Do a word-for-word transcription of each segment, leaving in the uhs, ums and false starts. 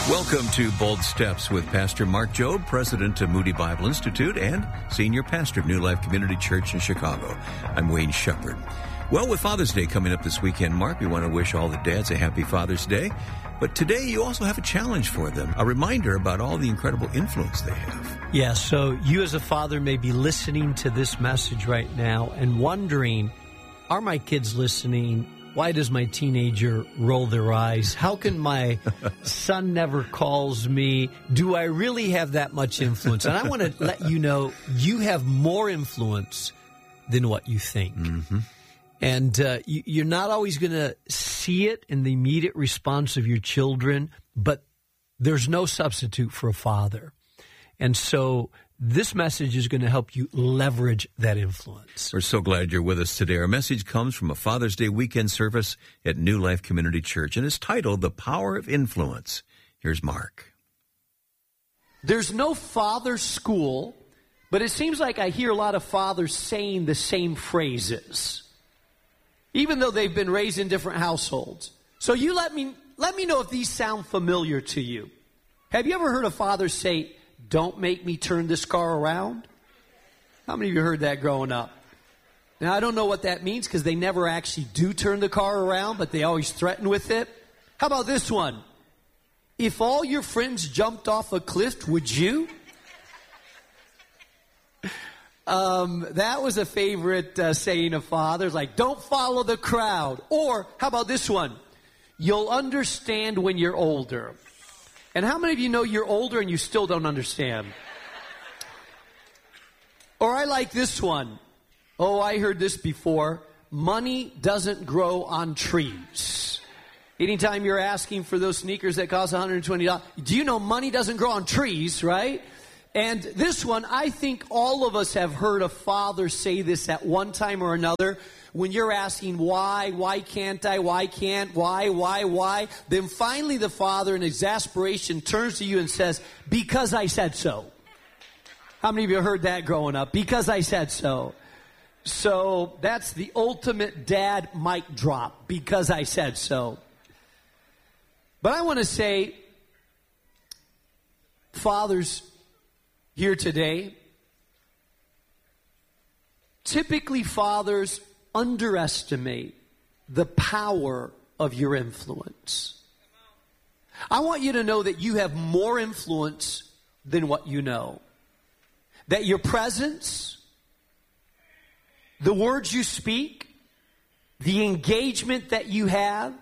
Welcome to Bold Steps with Pastor Mark Jobe, president of Moody Bible Institute and senior pastor of New Life Community Church in Chicago. I'm Wayne Shepherd. Well, with Father's Day coming up this weekend, Mark, we want to wish all the dads a happy Father's Day. But today you also have a challenge for them, a reminder about all the incredible influence they have. Yeah, so you as a father may be listening to this message right now and wondering, are my kids listening? Why does my teenager roll their eyes? How can my son never calls me? Do I really have that much influence? And I want to let you know, you have more influence than what you think. Mm-hmm. And uh, you, you're not always going to see it in the immediate response of your children, but there's no substitute for a father. And so this message is going to help you leverage that influence. We're so glad you're with us today. Our message comes from a Father's Day weekend service at New Life Community Church, and it's titled, The Power of Influence. Here's Mark. There's no father school, but it seems like I hear a lot of fathers saying the same phrases, even though they've been raised in different households. So you let me let me know if these sound familiar to you. Have you ever heard a father say, "Don't make me turn this car around"? How many of you heard that growing up? Now, I don't know what that means because they never actually do turn the car around, but they always threaten with it. How about this one? If all your friends jumped off a cliff, would you? Um, that was a favorite uh, saying of fathers, like, don't follow the crowd. Or, how about this one? You'll understand when you're older. And how many of you know you're older and you still don't understand? Or I like this one. Oh, I heard this before. Money doesn't grow on trees. Anytime you're asking for those sneakers that cost one hundred twenty dollars, do you know money doesn't grow on trees, right? And this one, I think all of us have heard a father say this at one time or another. When you're asking why, why can't I, why can't, why, why, why, then finally the father in exasperation turns to you and says, because I said so. How many of you heard that growing up? Because I said so. So that's the ultimate dad mic drop, because I said so. But I want to say, fathers here today, typically fathers underestimate the power of your influence. I want you to know that you have more influence than what you know. That your presence, the words you speak, the engagement that you have,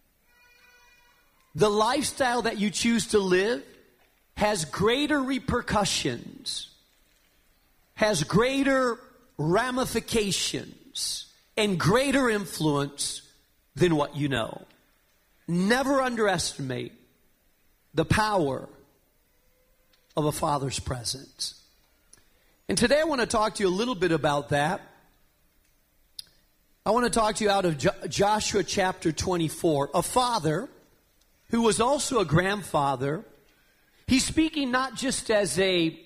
the lifestyle that you choose to live has greater repercussions, has greater ramifications, and greater influence than what you know. Never underestimate the power of a father's presence. And today I want to talk to you a little bit about that. I want to talk to you out of Jo- Joshua chapter twenty-four. A father who was also a grandfather. He's speaking not just as a,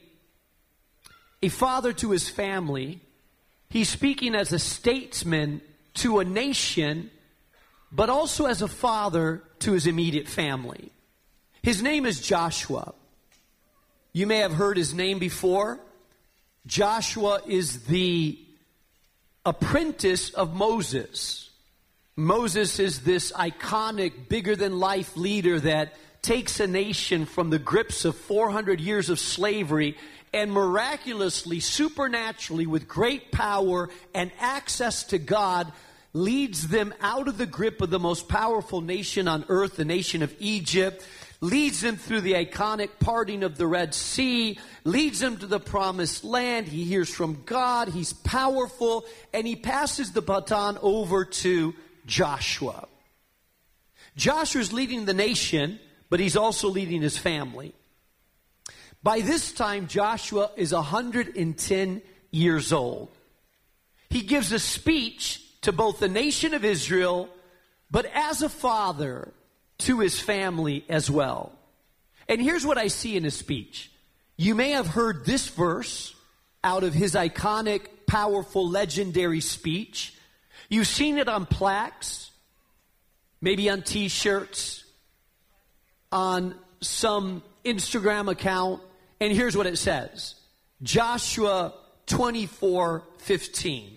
a father to his family. He's speaking as a statesman to a nation, but also as a father to his immediate family. His name is Joshua. You may have heard his name before. Joshua is the apprentice of Moses. Moses is this iconic, bigger-than-life leader that takes a nation from the grips of four hundred years of slavery and miraculously, supernaturally, with great power and access to God, leads them out of the grip of the most powerful nation on earth, the nation of Egypt, leads them through the iconic parting of the Red Sea, leads them to the promised land. He hears from God, he's powerful, and he passes the baton over to Joshua. Joshua's leading the nation, but he's also leading his family. By this time, Joshua is one hundred ten years old. He gives a speech to both the nation of Israel, but as a father to his family as well. And here's what I see in his speech. You may have heard this verse out of his iconic, powerful, legendary speech. You've seen it on plaques, maybe on t-shirts, on some Instagram account, and here's what it says. Joshua twenty-four fifteen.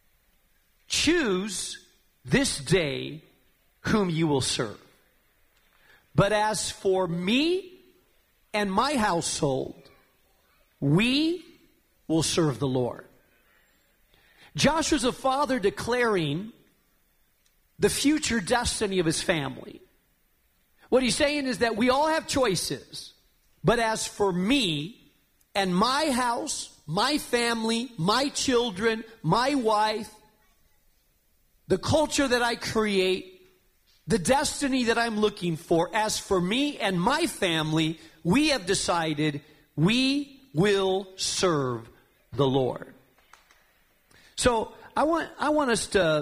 Choose this day whom you will serve. But as for me and my household, we will serve the Lord. Joshua's a father declaring the future destiny of his family. What he's saying is that we all have choices. But as for me and my house, my family, my children, my wife, the culture that I create, the destiny that I'm looking for, as for me and my family, we have decided we will serve the Lord. So I want I want us to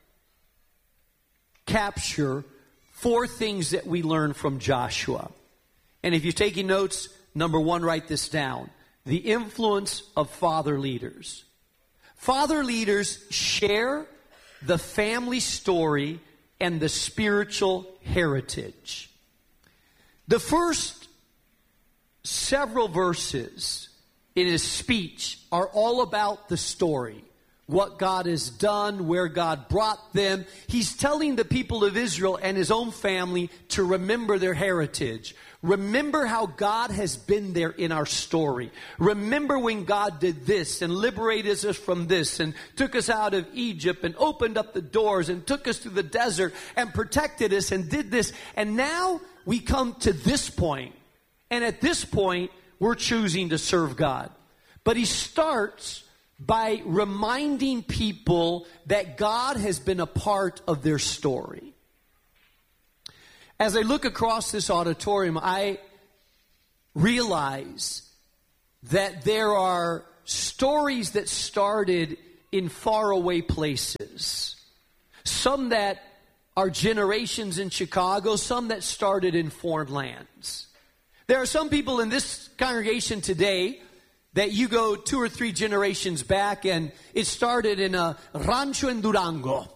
capture four things that we learn from Joshua. And if you're taking notes, number one, write this down. The influence of father leaders. Father leaders share the family story and the spiritual heritage. The first several verses in his speech are all about the story. What God has done, where God brought them. He's telling the people of Israel and his own family to remember their heritage. Remember how God has been there in our story. Remember when God did this and liberated us from this and took us out of Egypt and opened up the doors and took us through the desert and protected us and did this. And now we come to this point. And at this point, we're choosing to serve God. But he starts by reminding people that God has been a part of their story. As I look across this auditorium, I realize that there are stories that started in faraway places. Some that are generations in Chicago, some that started in foreign lands. There are some people in this congregation today that you go two or three generations back and it started in a rancho in Durango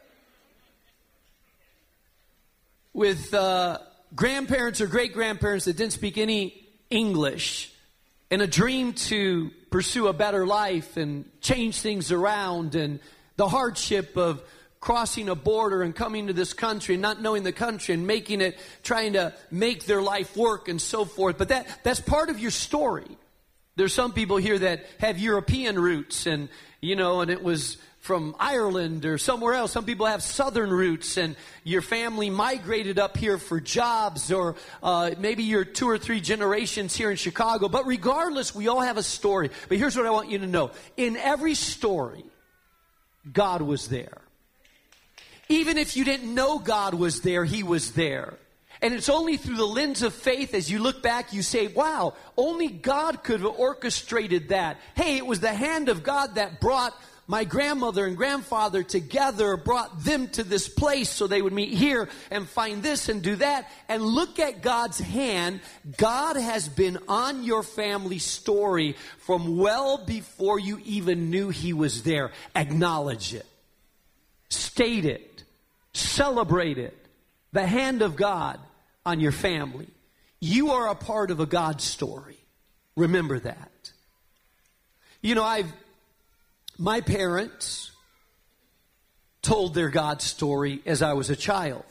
with uh, grandparents or great-grandparents that didn't speak any English and a dream to pursue a better life and change things around, and the hardship of crossing a border and coming to this country and not knowing the country and making it, trying to make their life work and so forth. But that that's part of your story. There's some people here that have European roots and, you know, and it was from Ireland or somewhere else. Some people have southern roots and your family migrated up here for jobs, or uh, maybe you're two or three generations here in Chicago. But regardless, we all have a story. But here's what I want you to know. In every story, God was there. Even if you didn't know God was there, He was there. And it's only through the lens of faith, as you look back, you say, wow, only God could have orchestrated that. Hey, it was the hand of God that brought my grandmother and grandfather together, brought them to this place so they would meet here and find this and do that. And look at God's hand. God has been on your family story from well before you even knew He was there. Acknowledge it. State it. Celebrate it. The hand of God on your family. You are a part of a God story. Remember that. You know, I've, my parents told their God story as I was a child.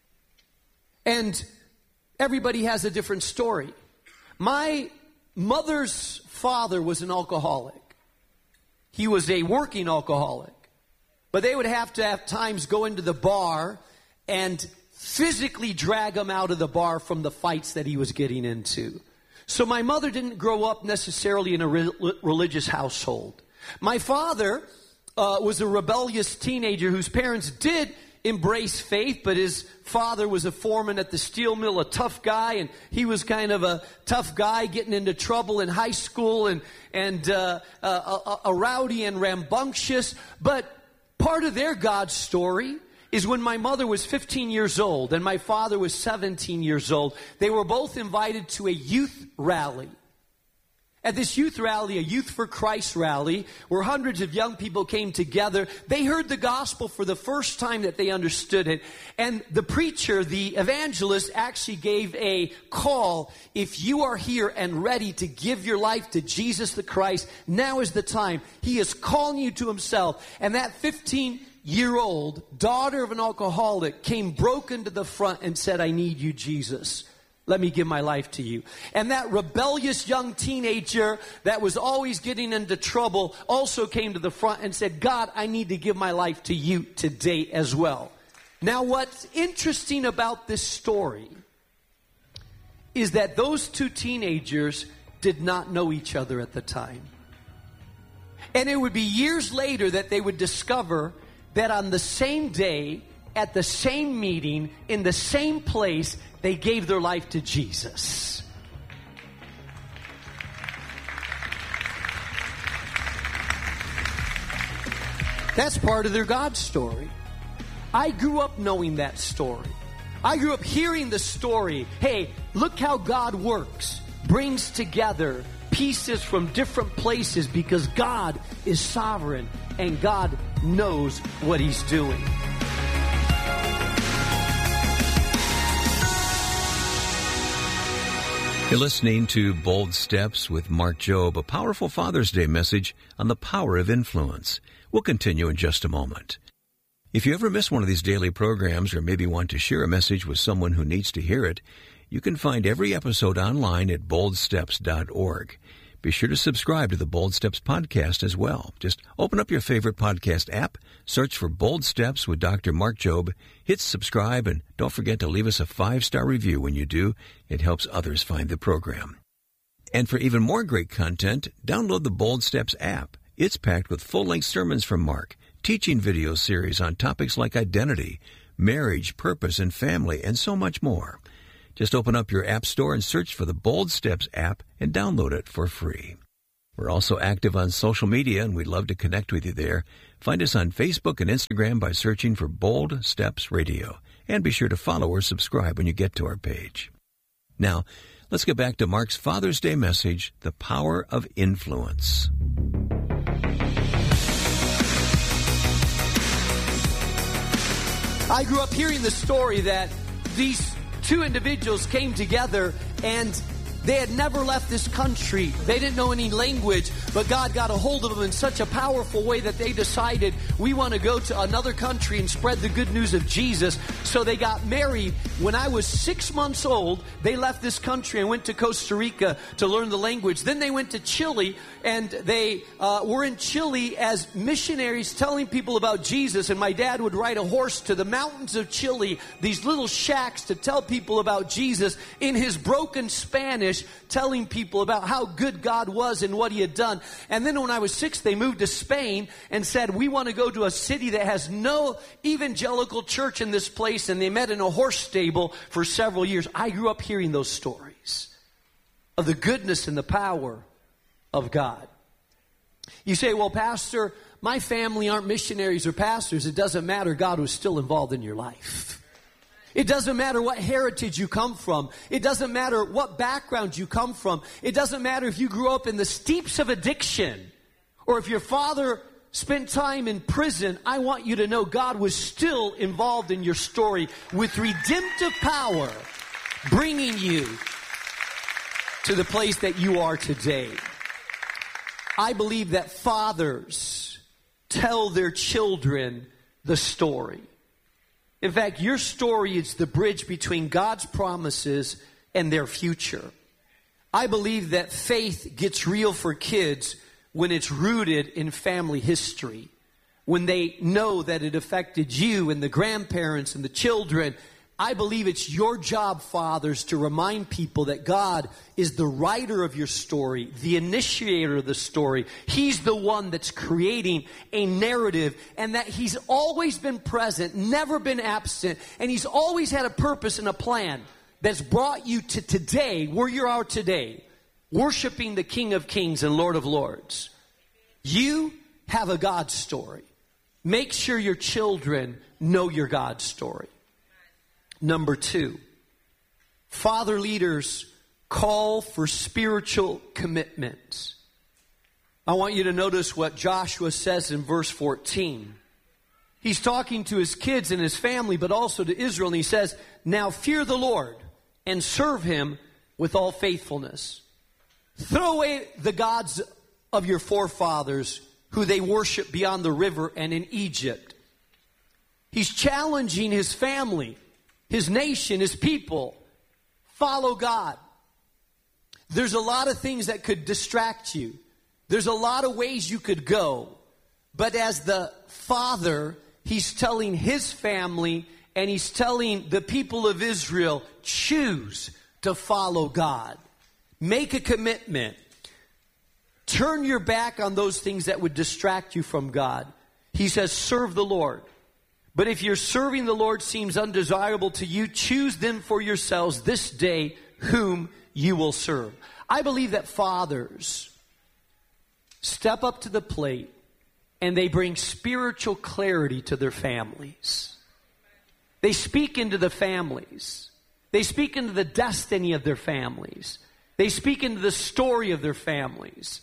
And everybody has a different story. My mother's father was an alcoholic. He was a working alcoholic. But they would have to have times go into the bar and physically drag him out of the bar from the fights that he was getting into. So my mother didn't grow up necessarily in a re- religious household. My father uh, was a rebellious teenager whose parents did embrace faith, but his father was a foreman at the steel mill, a tough guy, and he was kind of a tough guy getting into trouble in high school and, and uh, a, a, a rowdy and rambunctious. But part of their God story is when my mother was fifteen years old and my father was seventeen years old, they were both invited to a youth rally. At this youth rally, a Youth for Christ rally, where hundreds of young people came together, they heard the gospel for the first time that they understood it. And the preacher, the evangelist, actually gave a call. If you are here and ready to give your life to Jesus the Christ, now is the time. He is calling you to himself. And that fifteen-year-old daughter of an alcoholic came broken to the front and said, I need you, Jesus. Let me give my life to you. And that rebellious young teenager that was always getting into trouble also came to the front and said, God, I need to give my life to you today as well. Now, what's interesting about this story is that those two teenagers did not know each other at the time. And it would be years later that they would discover that on the same day, at the same meeting, in the same place, they gave their life to Jesus. That's part of their God story. I grew up knowing that story. I grew up hearing the story. Hey, look how God works, brings together pieces from different places because God is sovereign and God knows what He's doing. You're listening to Bold Steps with Mark Jobe, a powerful Father's Day message on the power of influence. We'll continue in just a moment. If you ever miss one of these daily programs or maybe want to share a message with someone who needs to hear it, you can find every episode online at bold steps dot org. Be sure to subscribe to the Bold Steps podcast as well. Just open up your favorite podcast app, search for Bold Steps with Doctor Mark Jobe, hit subscribe, and don't forget to leave us a five-star review when you do. It helps others find the program. And for even more great content, download the Bold Steps app. It's packed with full-length sermons from Mark, teaching video series on topics like identity, marriage, purpose, and family, and so much more. Just open up your app store and search for the Bold Steps app and download it for free. We're also active on social media, and we'd love to connect with you there. Find us on Facebook and Instagram by searching for Bold Steps Radio. And be sure to follow or subscribe when you get to our page. Now, let's get back to Mark's Father's Day message, The Power of Influence. I grew up hearing the story that these two individuals came together and they had never left this country. They didn't know any language, but God got a hold of them in such a powerful way that they decided, we want to go to another country and spread the good news of Jesus. So they got married. When I was six months old, they left this country and went to Costa Rica to learn the language. Then they went to Chile, and they uh, were in Chile as missionaries telling people about Jesus. And my dad would ride a horse to the mountains of Chile, these little shacks, to tell people about Jesus in his broken Spanish, telling people about how good God was and what He had done. And then when I was six, they moved to Spain and said, we want to go to a city that has no evangelical church in this place. And they met in a horse stable for several years. I grew up hearing those stories of the goodness and the power of God. You say, well, Pastor, my family aren't missionaries or pastors. It doesn't matter. God was still involved in your life. It doesn't matter what heritage you come from. It doesn't matter what background you come from. It doesn't matter if you grew up in the steeps of addiction or if your father spent time in prison. I want you to know God was still involved in your story with redemptive power, bringing you to the place that you are today. I believe that fathers tell their children the story. In fact, your story is the bridge between God's promises and their future. I believe that faith gets real for kids when it's rooted in family history, when they know that it affected you and the grandparents and the children. I believe it's your job, fathers, to remind people that God is the writer of your story, the initiator of the story. He's the one that's creating a narrative, and that He's always been present, never been absent, and He's always had a purpose and a plan that's brought you to today, where you are today, worshiping the King of Kings and Lord of Lords. You have a God story. Make sure your children know your God story. Number two, father leaders call for spiritual commitment. I want you to notice what Joshua says in verse fourteen. He's talking to his kids and his family, but also to Israel, and he says, now fear the Lord and serve him with all faithfulness. Throw away the gods of your forefathers who they worship beyond the river and in Egypt. He's challenging his family, his nation, his people. Follow God. There's a lot of things that could distract you. There's a lot of ways you could go. But as the father, he's telling his family and he's telling the people of Israel, choose to follow God. Make a commitment. Turn your back on those things that would distract you from God. He says, serve the Lord. But if you're serving the Lord seems undesirable to you, choose then for yourselves this day whom you will serve. I believe that fathers step up to the plate and they bring spiritual clarity to their families. They speak into the families. They speak into the destiny of their families. They speak into the story of their families.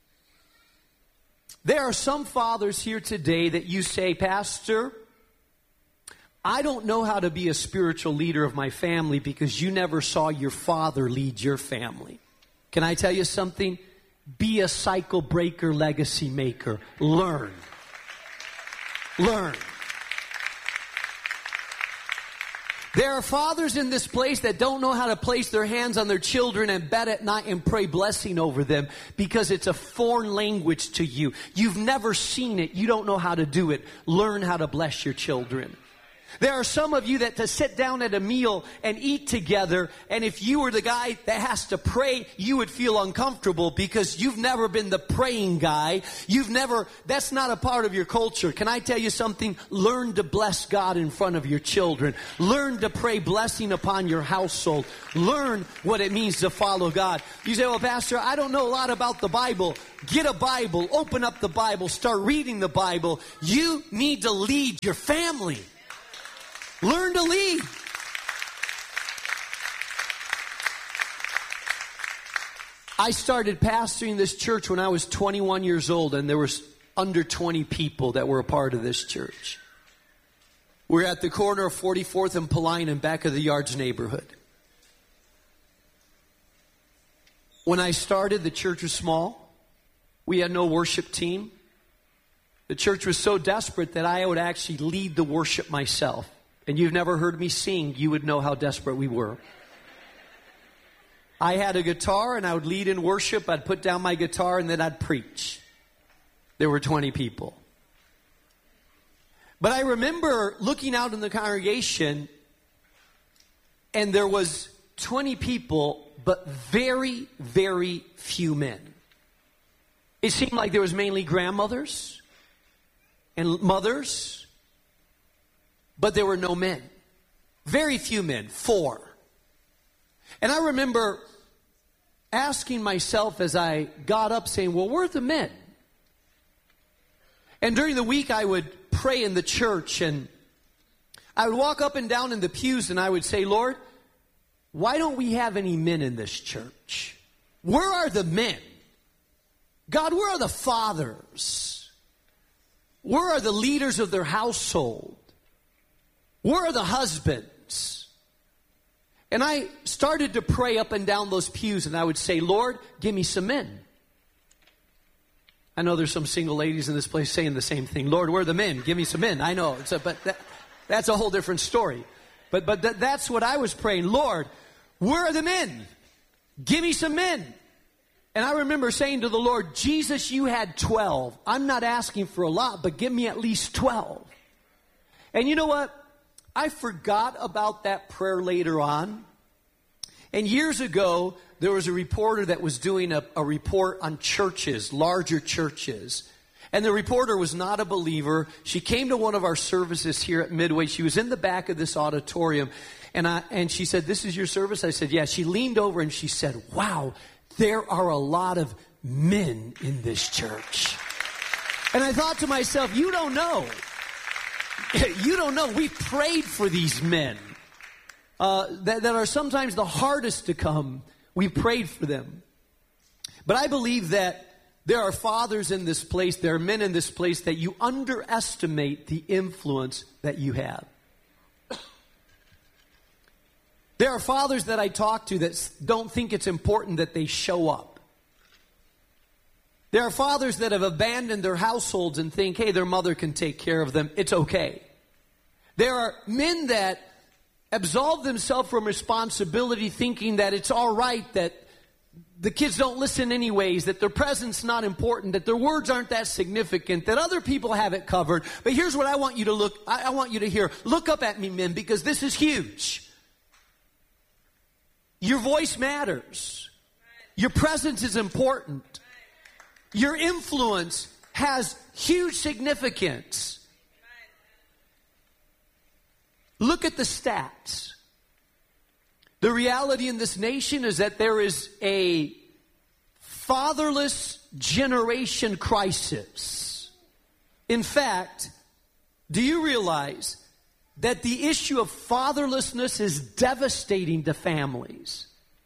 There are some fathers here today that you say, Pastor, I don't know how to be a spiritual leader of my family because you never saw your father lead your family. Can I tell you something? Be a cycle breaker, legacy maker. Learn. Learn. There are fathers in this place that don't know how to place their hands on their children and bed at night and pray blessing over them because it's a foreign language to you. You've never seen it. You don't know how to do it. Learn how to bless your children. There are some of you that to sit down at a meal and eat together, and if you were the guy that has to pray, you would feel uncomfortable because you've never been the praying guy. You've never, that's not a part of your culture. Can I tell you something? Learn to bless God in front of your children. Learn to pray blessing upon your household. Learn what it means to follow God. You say, well, Pastor, I don't know a lot about the Bible. Get a Bible, open up the Bible, start reading the Bible. You need to lead your family. Learn to lead. I started pastoring this church when I was twenty-one years old, and there was under twenty people that were a part of this church. We're at the corner of forty-fourth and Paline in back of the Yards neighborhood. When I started, the church was small. We had no worship team. The church was so desperate that I would actually lead the worship myself. And you've never heard me sing, you would know how desperate we were. I had a guitar and I would lead in worship. I'd put down my guitar and then I'd preach. There were twenty people. But I remember looking out in the congregation and there was twenty people, but very, very few men. It seemed like there was mainly grandmothers and mothers. But there were no men. Very few men. Four. And I remember asking myself as I got up saying, well, where are the men? And during the week I would pray in the church and I would walk up and down in the pews and I would say, Lord, why don't we have any men in this church? Where are the men? God, where are the fathers? Where are the leaders of their household? Where are the husbands? And I started to pray up and down those pews and I would say, Lord, give me some men. I know there's some single ladies in this place saying the same thing. Lord, where are the men? Give me some men. I know, it's a, but that, that's a whole different story. But, but th- that's what I was praying. Lord, where are the men? Give me some men. And I remember saying to the Lord, Jesus, you had twelve. I'm not asking for a lot, but give me at least twelve. And you know what? I forgot about that prayer later on. And years ago, there was a reporter that was doing a, a report on churches, larger churches. And the reporter was not a believer. She came to one of our services here at Midway. She was in the back of this auditorium. And I and she said, this is your service? I said, yeah. She leaned over and she said, wow, there are a lot of men in this church. And I thought to myself, you don't know. You don't know. We prayed for these men uh, that, that are sometimes the hardest to come. We've prayed for them. But I believe that there are fathers in this place, there are men in this place that you underestimate the influence that you have. There are fathers that I talk to that don't think it's important that they show up. There are fathers that have abandoned their households and think, hey, their mother can take care of them. It's okay. There are men that absolve themselves from responsibility thinking that it's all right that the kids don't listen anyways, that their presence not important, that their words aren't that significant, that other people have it covered. But here's what I want you to look, I, I want you to hear. Look up at me, men, because this is huge. Your voice matters. Your presence is important. Your influence has huge significance. Look at the stats. The reality in this nation is that there is a fatherless generation crisis. In fact, do you realize that the issue of fatherlessness is devastating to families?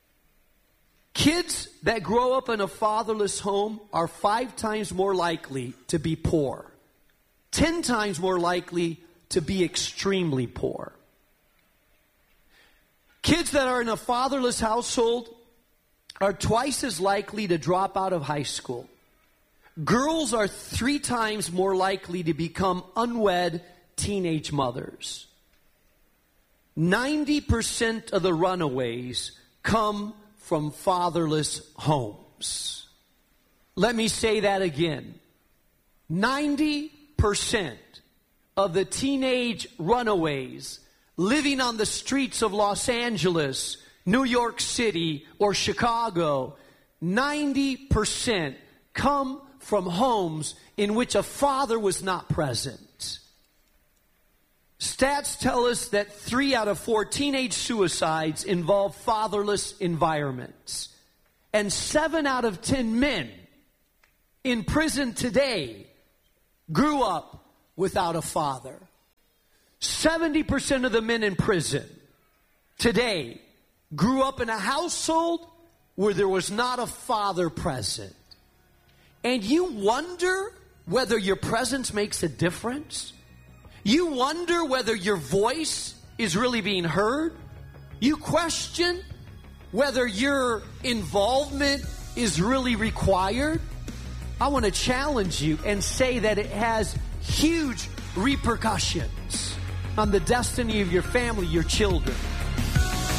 Kids that grow up in a fatherless home are five times more likely to be poor, ten times more likely to be extremely poor. Kids that are in a fatherless household are twice as likely to drop out of high school. Girls are three times more likely to become unwed teenage mothers. ninety percent of the runaways come from fatherless homes. Let me say that again. ninety percent of the teenage runaways living on the streets of Los Angeles, New York City, or Chicago, ninety percent come from homes in which a father was not present. Stats tell us that three out of four teenage suicides involve fatherless environments. And seven out of ten men in prison today grew up without a father. seventy percent of the men in prison today grew up in a household where there was not a father present. And you wonder whether your presence makes a difference? You wonder whether your voice is really being heard? You question whether your involvement is really required? I want to challenge you and say that it has huge repercussions on the destiny of your family, your children.